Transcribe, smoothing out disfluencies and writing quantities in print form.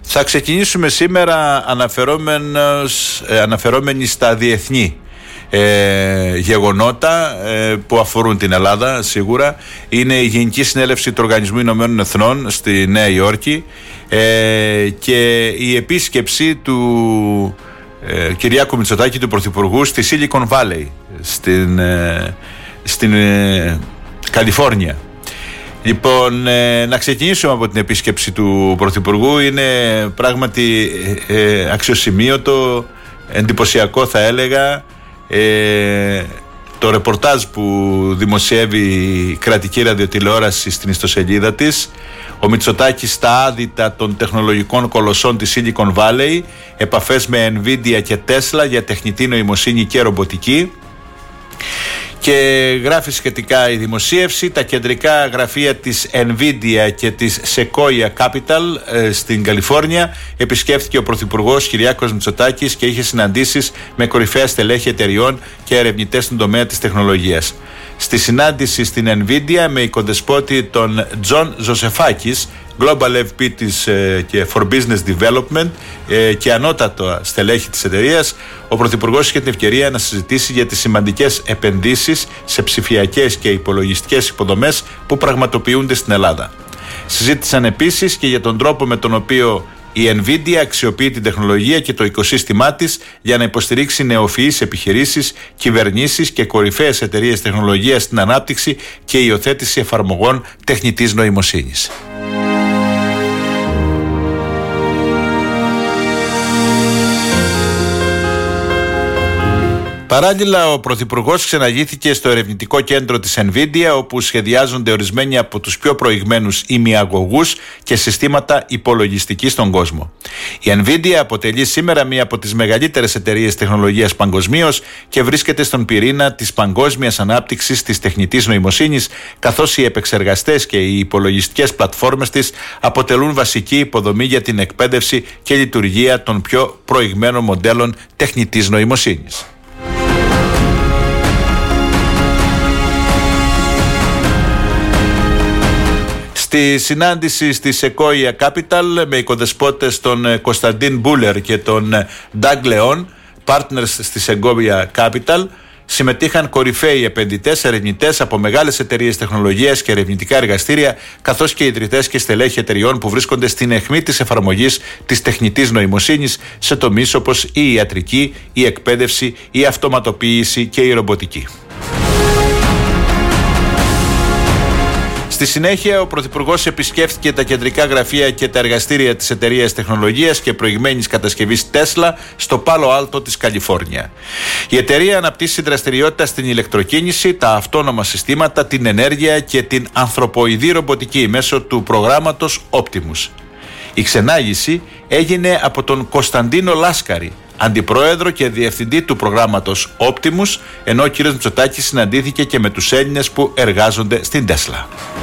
Θα ξεκινήσουμε σήμερα αναφερόμενοι στα διεθνή γεγονότα που αφορούν την Ελλάδα. Σίγουρα είναι η Γενική Συνέλευση του Οργανισμού Ηνωμένων Εθνών στη Νέα Υόρκη και η επίσκεψη του Κυριάκου Μητσοτάκη, του Πρωθυπουργού, στη Silicon Valley στην Καλιφόρνια. Λοιπόν, να ξεκινήσουμε από την επίσκεψη του Πρωθυπουργού. Είναι πράγματι αξιοσημείωτο, εντυπωσιακό θα έλεγα, το ρεπορτάζ που δημοσιεύει η κρατική ραδιοτηλεόραση στην ιστοσελίδα της. Ο Μητσοτάκης στα άδυτα των τεχνολογικών κολοσσών της Silicon Valley, επαφές με Nvidia και Tesla για τεχνητή νοημοσύνη και ρομποτική. Και γράφει σχετικά η δημοσίευση: τα κεντρικά γραφεία της Nvidia και της Sequoia Capital στην Καλιφόρνια επισκέφθηκε ο Πρωθυπουργός Κυριάκος Μητσοτάκης και είχε συναντήσεις με κορυφαία στελέχη εταιριών και ερευνητές στον τομέα της τεχνολογίας. Στη συνάντηση στην Nvidia με οικοδεσπότη τον Τζον Ζωσεφάκης, Global FP της και for Business Development και ανώτατο στελέχη της εταιρείας, ο Πρωθυπουργός είχε την ευκαιρία να συζητήσει για τις σημαντικές επενδύσεις σε ψηφιακές και υπολογιστικές υποδομές που πραγματοποιούνται στην Ελλάδα. Συζήτησαν επίσης και για τον τρόπο με τον οποίο η Nvidia αξιοποιεί την τεχνολογία και το οικοσύστημά της για να υποστηρίξει νεοφυείς επιχειρήσεις, κυβερνήσεις και κορυφαίες εταιρείες τεχνολογίας στην ανάπτυξη και υιοθέτηση εφαρμογών τεχνητής νοημοσύνης. Παράλληλα, ο Πρωθυπουργός ξεναγήθηκε στο ερευνητικό κέντρο της Nvidia, όπου σχεδιάζονται ορισμένοι από τους πιο προηγμένους ημιαγωγούς και συστήματα υπολογιστικής στον κόσμο. Η Nvidia αποτελεί σήμερα μία από τις μεγαλύτερες εταιρείες τεχνολογίας παγκοσμίως και βρίσκεται στον πυρήνα της παγκόσμιας ανάπτυξης της τεχνητής νοημοσύνης, καθώς οι επεξεργαστές και οι υπολογιστικές πλατφόρμες της αποτελούν βασική υποδομή για την εκπαίδευση και λειτουργία των πιο προηγμένων μοντέλων τεχνητής νοημοσύνης. Στη συνάντηση στη Sequoia Capital με οικοδεσπότες τον Κωνσταντίν Μπούλερ και τον Ντάγ Λεόν, partners στη Sequoia Capital, συμμετείχαν κορυφαίοι επενδυτές, ερευνητές από μεγάλες εταιρείες τεχνολογίας και ερευνητικά εργαστήρια, καθώς και ιδρυτές και στελέχη εταιριών που βρίσκονται στην αιχμή της εφαρμογής της τεχνητής νοημοσύνης σε τομείς όπως η ιατρική, η εκπαίδευση, η αυτοματοποίηση και η ρομποτική. Στη συνέχεια, ο Πρωθυπουργός επισκέφθηκε τα κεντρικά γραφεία και τα εργαστήρια της εταιρείας τεχνολογίας και προηγμένης κατασκευής Tesla στο Πάλο Άλτο της Καλιφόρνια. Η εταιρεία αναπτύσσει δραστηριότητα στην ηλεκτροκίνηση, τα αυτόνομα συστήματα, την ενέργεια και την ανθρωποειδή ρομποτική μέσω του προγράμματος Optimus. Η ξενάγηση έγινε από τον Κωνσταντίνο Λάσκαρη, αντιπρόεδρο και διευθυντή του προγράμματος Optimus, ενώ ο κ. Μητσοτάκης συναντήθηκε και με τους Έλληνες που εργάζονται στην Tesla.